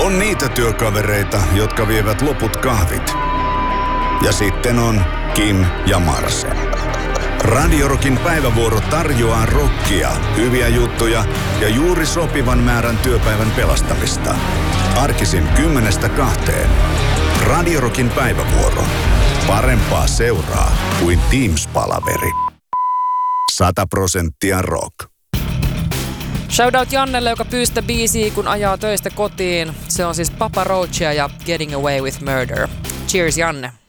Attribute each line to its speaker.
Speaker 1: On niitä työkavereita, jotka vievät loput kahvit. Ja sitten on Kim ja Marse. Radio Rockin päivävuoro tarjoaa rockia, hyviä juttuja ja juuri sopivan määrän työpäivän pelastamista. Arkisin 10-2. Radio Rockin päivävuoro. Parempaa seuraa kuin Teams-palaveri. 100% rock.
Speaker 2: Shoutout Jannelle, joka pyystä biisiä, kun ajaa töistä kotiin. Se on siis Papa Roachia ja Getting Away with Murder. Cheers, Janne.